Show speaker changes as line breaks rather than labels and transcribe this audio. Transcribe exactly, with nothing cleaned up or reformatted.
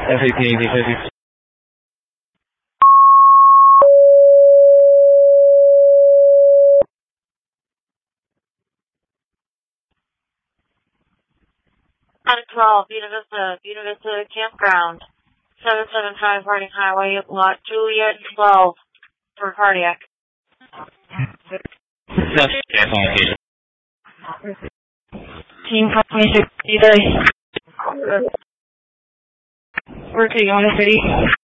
F eighteen, eighteen fifty.
ten twelve, Buena Vista, Buena Vista Campground, seven seven five Harding Highway, lot Juliet twelve for cardiac.
That's fine.
Team twenty-six, D-Day. We're taking on the city.